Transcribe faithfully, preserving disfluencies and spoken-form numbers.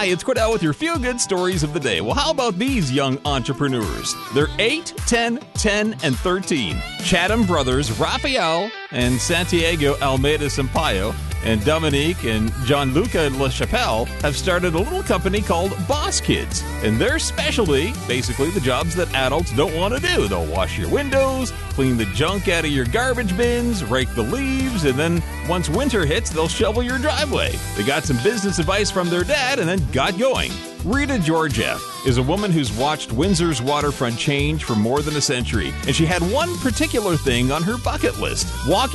Hi, it's Cordell with your feel-good stories of the day. Well, how about these young entrepreneurs? They're eight, ten, ten, and thirteen. Chatham brothers Rafael and Santiago Almeida Sampaio and Dominique and Gianluca LaChapelle have started a little company called Boss Kids. And their specialty, basically the jobs that adults don't want to do. They'll wash your windows, clean the junk out of your garbage bins, rake the leaves, and then once winter hits, they'll shovel your driveway. They got some business advice from their dad and then got going. Rita Georgiev is a woman who's watched Windsor's waterfront change for more than a century, and she had one particular thing on her bucket list: walking